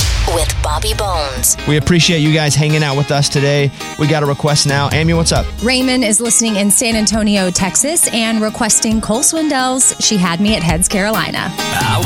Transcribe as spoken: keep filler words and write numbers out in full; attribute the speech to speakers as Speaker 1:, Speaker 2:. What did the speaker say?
Speaker 1: with Bobby Bones.
Speaker 2: We appreciate you guys hanging out with us today. We got a request now. Amy, what's up?
Speaker 3: Raymond is listening in San Antonio, Texas, and requesting Cole Swindell's She Had Me at Heads, Carolina.
Speaker 4: I